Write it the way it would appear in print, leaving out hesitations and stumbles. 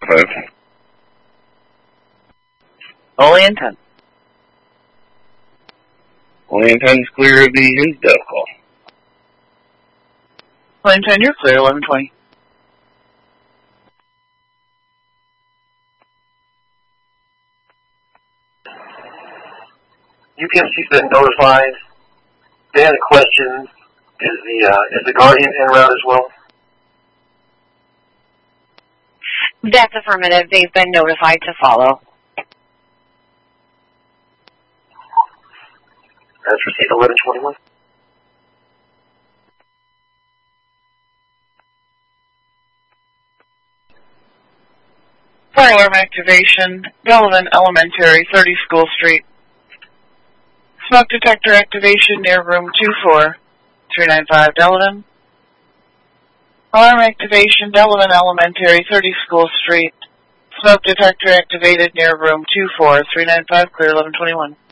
1125. Olean 10. Olean 10 is clear of the Hinsdale call. Olean 10, you're clear, 1120. UPMC's been notified. They had a question. Is the Guardian en route as well? That's affirmative. They've been notified to follow. That's received 1121. Fire alarm activation, Delavan Elementary, 30 School Street. Smoke detector activation near room 24395, Delavan. Alarm activation, Delavan Elementary, 30 School Street. Smoke detector activated near room 24395, clear 1121.